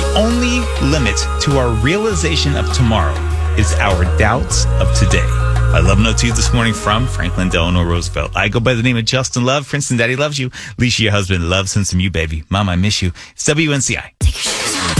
only limit to our realization of tomorrow is our doubts of today. My love note to you this morning from Franklin Delano Roosevelt. I go by the name of Justin Love. Princeton Daddy loves you. Alicia, your husband, loves him some you, baby. Mom, I miss you. It's WNCI.